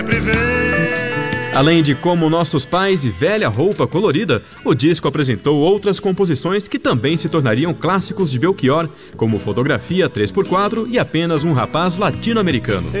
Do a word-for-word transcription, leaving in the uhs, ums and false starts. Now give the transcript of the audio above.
Além de Como Nossos Pais e Velha Roupa Colorida, o disco apresentou outras composições que também se tornariam clássicos de Belchior, como Fotografia três por quatro e Apenas um Rapaz Latino-Americano.